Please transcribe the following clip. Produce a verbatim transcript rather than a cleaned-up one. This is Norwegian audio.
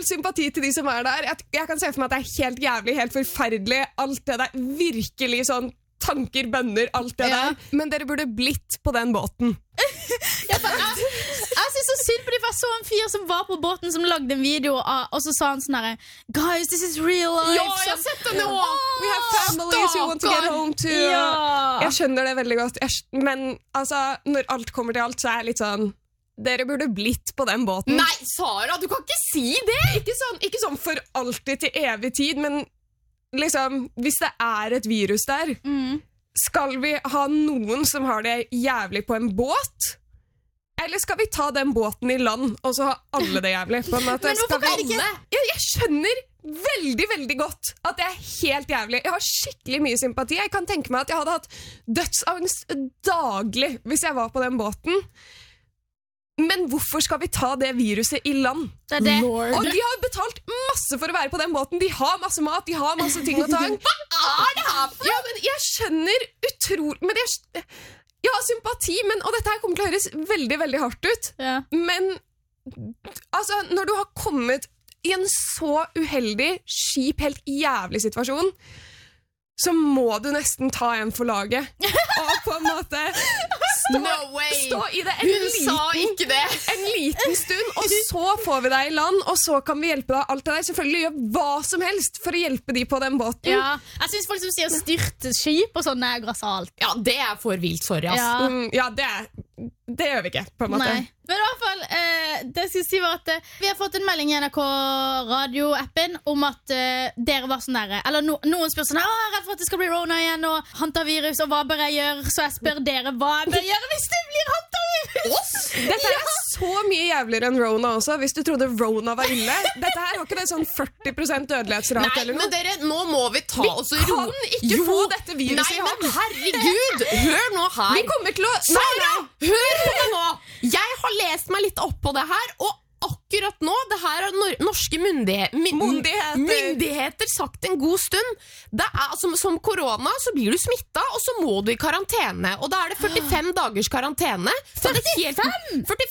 sympati til de som er der. Jeg, jeg kan se for meg at det er helt jævlig, helt forferdelig. Alt det der, virkelig sånn tanker, bønner, alt det Ja. der. Men dere burde blitt på den båten. Ja, for jeg, jeg synes så synd på det, for jeg så en fyr som var på båten som lagde en video av, og så sa han sånn her, guys, this is real life. Ja, jeg har sett det nå! We have families you want to get home to. Ja. Jeg skjønner det veldig godt. Jeg, skj- men altså, når alt kommer til alt, så er jeg litt sånn, dere burde blitt på den båten. Nei, Sara, du kan ikke si det! Ikke sånn, ikke sånn for alltid til evig tid, men liksom, hvis det er et virus der, Mm. skal vi ha noen som har det jævlig på en båt? Eller skal vi ta den båten i land, og så ha alle det jævlig? På en måte? Men hvorfor Skal vi- er det ikke- Jeg, jeg skjønner veldig, veldig godt at det er helt jævlig. Jeg har skikkelig mye sympati. Jeg kan tenke meg at jeg hadde hatt dødsangst daglig hvis jeg var på den båten. Men hvorfor skal vi ta det viruset i land? Det er det. Og de har betalt masse for å være på den båten. De har masse mat, de har masse ting og tang. Hva er det her for? Ja, men jeg skjønner utrolig... Men jeg, jeg har sympati, men, og dette her kommer til å høres veldig, veldig hardt ut. Ja. Men altså, når du har kommet i en så uheldig, skip, helt jævlig situasjon, så må du nesten ta en for laget. Og på en måte stå, No way! stå i det en Hun liten, sa ikke det! en liten stund, og så får vi deg i land, og så kan vi hjelpe deg alt det der. Selvfølgelig gjør hva som helst for å hjelpe de på den båten. Ja. Jeg synes folk som sier styrte skip og sånn er grassalt. Ja, det er for vilt, sorry, ass. Ja. Mm, ja, det, er, det gjør vi ikke, på en måte. Nei. Men i hvert fall, eh, det jeg skulle si var at eh, vi har fått en melding i N R K Radio-appen om at eh, dere var sånn der, eller no, noen spør sånn, «Å, jeg er redd for at det skal bli Rona igjen, og hantavirus, og hva bør jeg gjøre?» Så jeg spør dere, hva jeg bør gjøre hvis det blir hantavirus? Dette er så mye jævligere enn Rona også, hvis du trodde Rona var ille. Dette her har ikke det sånn førti prosent dødelighetsrate Nei, eller men noe. dere, nå må vi ta Vi oss ro. kan ikke få dette viruset Nei, i havn. men herregud, hør nå her. Vi kommer til å... Sara, hør på meg nå! Jeg har lest meg litt opp på det her, og akkurat nå, det her har nor norske myndighe my Myndigheter. myndigheter sagt en god stund. Det er, altså, som korona så blir du smittet, og så må du i karantene. Og da er det førtifem dagers karantene. Så det er helt- førtifem?